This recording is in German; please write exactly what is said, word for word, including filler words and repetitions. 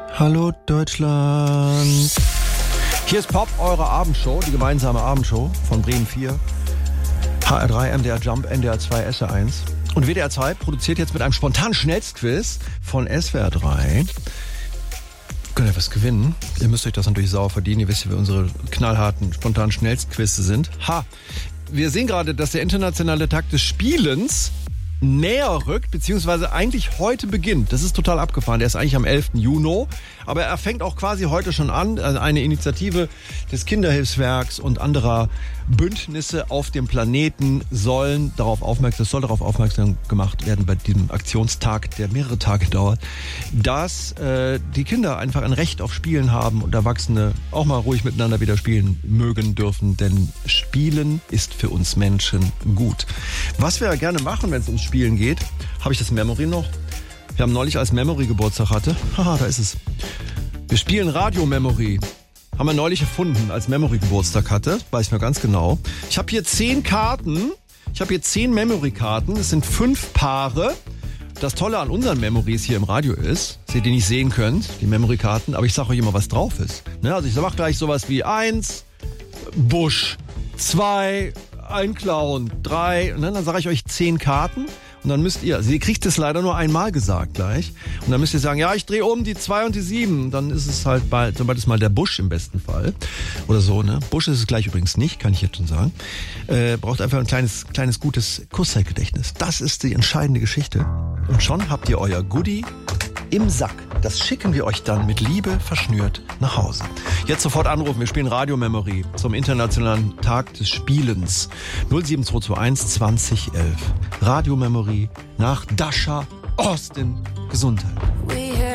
Hallo Deutschland. Hier ist Pop, eure Abendshow, die gemeinsame Abendshow von Bremen vier, H R drei, M D R Jump, N D R zwei, S R eins. Und W D R zwei produziert jetzt mit einem spontanen Schnellstquiz von S W R drei. Könnt ihr was gewinnen? Ihr müsst euch das natürlich sauer verdienen. Ihr wisst ja, wie unsere knallharten, spontanen Schnellstquizze sind. Ha! Wir sehen gerade, dass der internationale Tag des Spielens näher rückt, beziehungsweise eigentlich heute beginnt. Das ist total abgefahren. Der ist eigentlich am elften Juni. Aber er fängt auch quasi heute schon an. Also eine Initiative des Kinderhilfswerks und anderer Bündnisse auf dem Planeten sollen darauf aufmerksam, soll darauf aufmerksam gemacht werden bei diesem Aktionstag, der mehrere Tage dauert, dass äh, die Kinder einfach ein Recht auf Spielen haben und Erwachsene auch mal ruhig miteinander wieder spielen mögen dürfen, denn Spielen ist für uns Menschen gut. Was wir gerne machen, wenn es ums Spielen geht, habe ich das Memory noch? Wir haben neulich, als Memory Geburtstag hatte, haha, da ist es. Wir spielen Radio Memory. Haben wir neulich erfunden, als Memory Geburtstag hatte. Weiß ich noch ganz genau. Ich habe hier zehn Karten. Ich habe hier zehn Memory-Karten. Es sind fünf Paare. Das Tolle an unseren Memories hier im Radio ist, dass ihr die nicht sehen könnt, die Memory-Karten, aber ich sage euch immer, was drauf ist. Ne? Also ich mache gleich sowas wie eins, Busch, zwei, ein Clown, drei. Und dann sage ich euch zehn Karten. Und dann müsst ihr, also ihr kriegt es leider nur einmal gesagt gleich. Und dann müsst ihr sagen, ja, ich drehe um die zwei und die sieben. Dann ist es halt bald, sobald es mal der Busch im besten Fall. Oder so, ne? Busch ist es gleich übrigens nicht, kann ich jetzt schon sagen. Äh, braucht einfach ein kleines, kleines, gutes Kurzzeitgedächtnis. Das ist die entscheidende Geschichte. Und schon habt ihr euer Goodie im Sack. Das schicken wir euch dann mit Liebe verschnürt nach Hause. Jetzt sofort anrufen. Wir spielen Radio Memory zum Internationalen Tag des Spielens. null sieben zwei zwei eins zwanzig elf. Radio Memory nach Dasha Austin. Gesundheit.